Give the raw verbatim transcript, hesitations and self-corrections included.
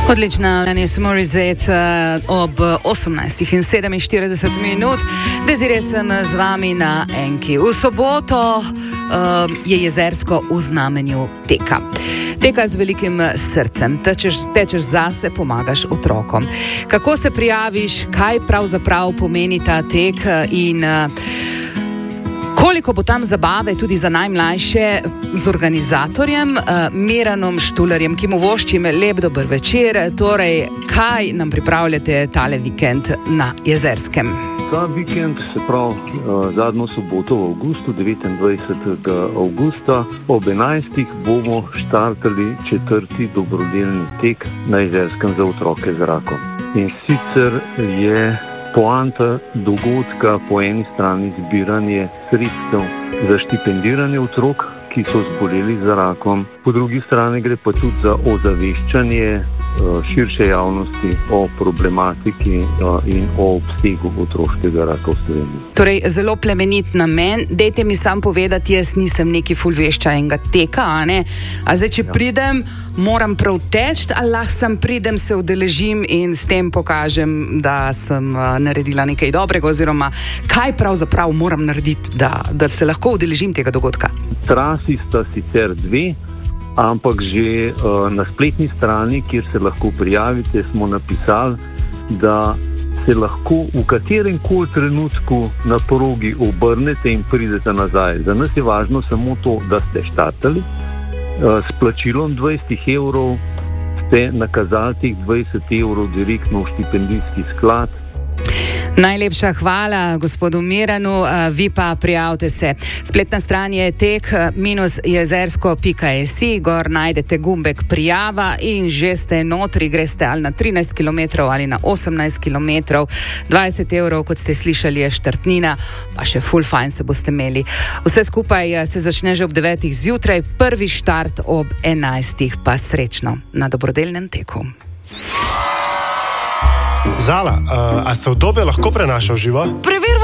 Odlična Alanis Morissette ob osemnajstih in sedeminštirideset minut. Desiree sem z vami na Enki. V soboto uh, je Jezersko v znamenju teka. Teka z velikim srcem, tečeš, tečeš zase, pomagaš otrokom. Kako se prijaviš, kaj pravzaprav pomeni ta tek in uh, koliko bo tam zabave tudi za najmlajše z organizatorjem uh, Miranom Štulerjem, ki mu voščim lep dober večer. Torej, kaj nam pripravljate tale vikend na Jezerskem? Ta vikend, se pravi uh, zadnjo soboto v avgustu, devetindvajsetega avgusta ob enajstih bomo štartali četrti dobrodelni tek na Jezerskem za otroke z rakom. In sicer je poanta dogodka po eni strani zbiranje sredstev za štipendiranje otrok, ki so zboleli za rakom, po drugi strani gre pa tudi za ozaveščanje širše javnosti o problematiki in o obsegu otroškega raka v Sloveniji. Torej, zelo plemenit namen. Dejte mi sam povedati, jaz nisem neki ful vešča enega teka, a ne? A zdaj, če ja. pridem, moram prav teči, ali lahko sem pridem, se udeležim in s tem pokažem, da sem naredila nekaj dobrega, oziroma kaj pravzaprav moram narediti, da, da se lahko udeležim tega dogodka? Trasi sta sicer dve, ampak že uh, na spletni strani, kjer se lahko prijavite, smo napisali, da se lahko v katerem koli trenutku na progi obrnete in pridete nazaj. Za nas je važno samo to, da ste štartali. Uh, s plačilom dvajset evrov ste nakazali teh dvajset evrov direktno v štipendijski sklad. Najlepša hvala gospodu Miranu, vi pa prijavite se. Spletna stran je tek minus jezersko pika si, gor najdete gumbek prijava in že ste notri, greste ali na trinajst kilometrov ali na osemnajst kilometrov. dvajset evrov, kot ste slišali, je štartnina, pa še ful fajn se boste imeli. Vse skupaj se začne že ob devetih zjutraj, prvi štart ob enajstih, pa srečno na dobrodelnem teku. Zala, uh, a se udobje lahko prenaša v živo? Preveri